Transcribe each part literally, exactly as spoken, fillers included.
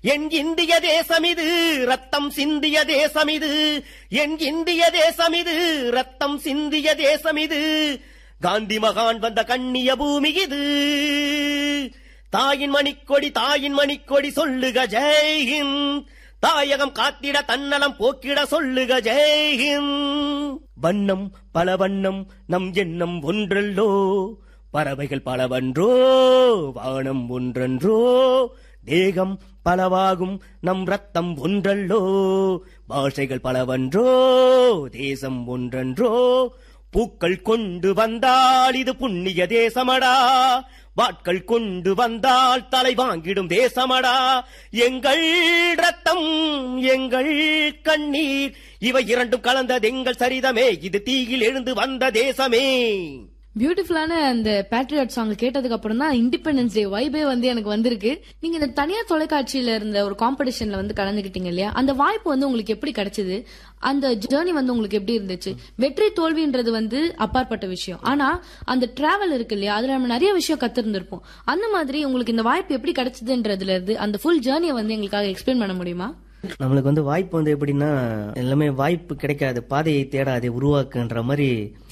என் இந்திய தேசம் இது ரத்தம் சிந்திய தேசம் இது, என் இந்திய தேசம் இது ரத்தம் சிந்திய தேசம் இது, காந்தி மகான் வந்த கண்ணிய பூமி இது. தாயின் மணிக்கொடி தாயின் மணிக்கொடி சொல்லுக ஜெய்ஹிந்த், தாயகம் காத்திட தன்னலம் போக்கிட சொல்லுக ஜெய்ஹிந்த். வண்ணம் பல வண்ணம் நம் எண்ணம் ஒன்றல்லோ, பறவைகள் பலவன்றோ வானம் ஒன்றன்றோ, தேகம் பலவாகும் நம் ரத்தம் ஒன்றல்லோ, பாஷைகள் பலவன்றோ தேசம் ஒன்றன்றோ, பூக்கள் கொண்டு வந்தால் இது புண்ணிய தேசமடா, வாட்கள் கொண்டு வந்தால் தலை வாங்கிடும் தேசமடா, எங்கள் ரத்தம் எங்கள் கண்ணீர் இவை இரண்டும் கலந்தது எங்கள் சரிதமே, இது தீயில் எழுந்து வந்த தேசமே. பியூட்டிஃபுல்லான அந்த பேட்ரியாட் சாங் கேட்டதுக்கு அப்புறம் தான் இண்டிபெண்டன்ஸ் டே வைபே வந்து எனக்கு வந்திருக்கு. நீங்க இந்த தனியார் தொலைக்காட்சியில இருந்த ஒரு காம்படிஷன்ல வந்து கலந்துகிட்டீங்க இல்லையா, அந்த வாய்ப்பு வந்து உங்களுக்கு எப்படி கிடைச்சது? அந்த ஜேர்னி வந்து உங்களுக்கு எப்படி இருந்துச்சு? வெற்றி தோல்வின்றது வந்து அப்பாற்பட்ட விஷயம், ஆனா அந்த டிராவல் இருக்கு இல்லையா, அதுல நம்ம நிறைய விஷயம் கத்திருந்திருப்போம். அந்த மாதிரி உங்களுக்கு இந்த வாய்ப்பு எப்படி கிடைச்சதுன்றதுல இருந்து அந்த ஃபுல் ஜேர்னியை வந்து எங்களுக்காக எக்ஸ்பிளைன் பண்ண முடியுமா? நம்மளுக்கு வந்து வாய்ப்பு வந்து எப்படின்னா, எல்லாமே வாய்ப்பு கிடைக்காது பாதையை தேடாது உருவாக்குன்ற மாதிரி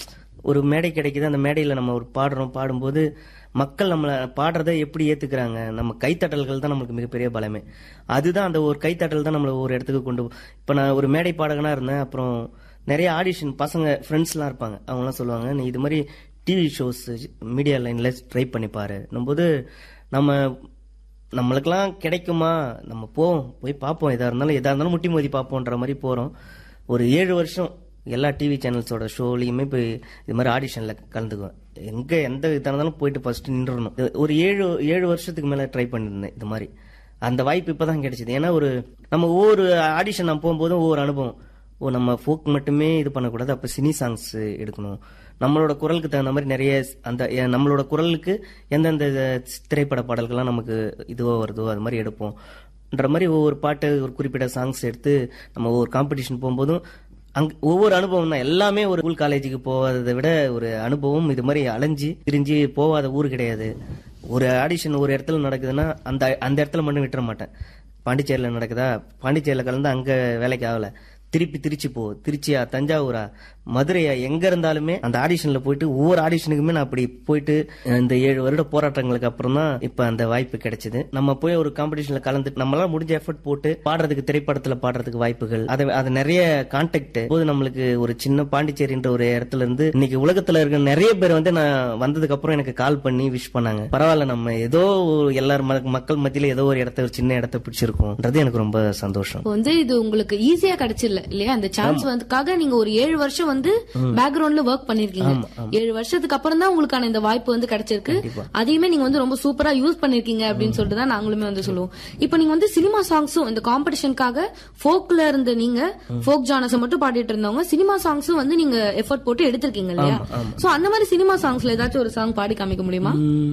ஒரு மேடை கிடைக்குது. அந்த மேடையில் நம்ம ஒரு பாடுறோம், பாடும்போது மக்கள் நம்மளை பாடுறதை எப்படி ஏத்துக்கிறாங்க, நம்ம கைத்தட்டல்கள் தான் நம்மளுக்கு மிகப்பெரிய பலமே. அதுதான் அந்த ஒரு கைத்தட்டல் தான் நம்மளை ஒரு இடத்துக்கு கொண்டு. இப்போ நான் ஒரு மேடை பாடகனா இருந்தேன், அப்புறம் நிறைய ஆடிஷன் பசங்க ஃப்ரெண்ட்ஸ்லாம் இருப்பாங்க, அவங்களாம் சொல்லுவாங்க நீ இது மாதிரி டிவி ஷோஸ் மீடியா லைன்ல ட்ரை பண்ணிப்பாரு போது, நம்ம நம்மளுக்கெல்லாம் கிடைக்குமா, நம்ம போவோம் போய் பார்ப்போம், எதா இருந்தாலும் எதா இருந்தாலும் முட்டி மோதி பார்ப்போன்ற மாதிரி போறோம். ஒரு ஏழு வருஷம் எல்லா டிவி சேனல்ஸோட ஷோலையுமே போய் இது மாதிரி ஆடிஷன்ல கலந்துக்குவேன். எங்க எந்த இதாக இருந்தாலும் போயிட்டு ஃபர்ஸ்ட் நின்றுடணும். ஒரு ஏழு ஏழு வருஷத்துக்கு மேல ட்ரை பண்ணிருந்தேன் இது மாதிரி. அந்த வாய்ப்பு இப்பதான் கிடைச்சது. ஏன்னா ஒரு நம்ம ஒவ்வொரு ஆடிஷன் நான் போகும்போதும் ஒவ்வொரு அனுபவம். ஓ நம்ம ஃபோக் மட்டுமே இது பண்ணக்கூடாது, அப்ப சினி சாங்ஸ் எடுக்கணும், நம்மளோட குரலுக்கு தகுந்த மாதிரி நிறைய அந்த நம்மளோட குரலுக்கு எந்தெந்த திரைப்பட பாடல்கள்லாம் நமக்கு இதுவோ வருதோ அது மாதிரி எடுப்போம்ன்ற மாதிரி ஒவ்வொரு பாட்டு ஒரு குறிப்பிட்ட சாங்ஸ் எடுத்து நம்ம ஒவ்வொரு காம்படிஷன் போகும்போதும் அங்க ஒவ்வொரு அனுபவம் தான். எல்லாமே ஒரு ஸ்கூல் காலேஜுக்கு போவதை விட ஒரு அனுபவம். இது மாதிரி அலைஞ்சு திரிஞ்சு போவாத ஊர் கிடையாது. ஒரு ஆடிஷன் ஒரு இடத்துல நடக்குதுன்னா அந்த அந்த இடத்துல மட்டும் விட்டுற மாட்டேன். பாண்டிச்சேரியில நடக்குதா, பாண்டிச்சேரியில கலந்து அங்க வேலைக்கு ஆகல, திருப்பி திருச்சி போ, திருச்சியா தஞ்சாவூரா மதுரையா எங்க இருந்தாலுமே அந்த ஆடிஷன்ல போயிட்டு ஒவ்வொரு ஆடிஷனுக்குமே நான் அப்படி போயிட்டு இந்த ஏழு வருட போராட்டங்களுக்கு அப்புறம் தான் இப்ப அந்த வாய்ப்பு கிடைச்சது. நம்ம போய் ஒரு காம்படிஷன்ல கலந்து நம்மளால முடிஞ்ச எஃபர்ட் போட்டு பாடுறதுக்கு, திரைப்படத்துல பாடுறதுக்கு வாய்ப்புகள், அதை அதை நிறைய கான்டாக்ட் போது நம்மளுக்கு ஒரு சின்ன பாண்டிச்சேரின்ற ஒரு இடத்துல இருந்து இன்னைக்கு உலகத்துல இருக்க நிறைய பேர் வந்து நான் வந்ததுக்கு அப்புறம் எனக்கு கால் பண்ணி விஷ் பண்ணாங்க. பரவாயில்ல, நம்ம ஏதோ எல்லாரும் மக்கள் மத்தியில ஏதோ ஒரு இடத்த ஒரு சின்ன இடத்த பிடிச்சிருக்கோம்ன்றது எனக்கு ரொம்ப சந்தோஷம். வந்து இது உங்களுக்கு ஈஸியா கிடைச்சிடல இல்லையா, அந்த சான்ஸ் வந்துக்காக நீங்க ஒரு ஏழு வருஷம் வந்து பேக்ரவுண்ட்ல ஒர்க் பண்ணிருக்கீங்க. ஏழு வருஷத்துக்கு அப்புறம் தான் உங்களுக்கான இந்த வாய்ப்பு வந்து கிடைச்சிருக்கு. அதையுமே நீங்க வந்து ரொம்ப சூப்பரா யூஸ் பண்ணிருக்கீங்க அப்படின்னு சொல்லிட்டு தான் நாங்களுமே வந்து சொல்லுவோம். இப்போ நீங்க வந்து சினிமா சாங்ஸும் இந்த காம்படிஷனுக்காக ஃபோக்ல இருந்து நீங்க ஃபோக் ஜானர்ஸ் மட்டும் பாடிட்டு இருந்தவங்க, சினிமா சாங்ஸும் வந்து நீங்க எஃபர்ட் போட்டு எடுத்திருக்கீங்க இல்லையா? சோ அந்த மாதிரி சினிமா சாங்ஸ்ல ஏதாச்சும் ஒரு சாங் பாடி காமிக்க முடியுமா?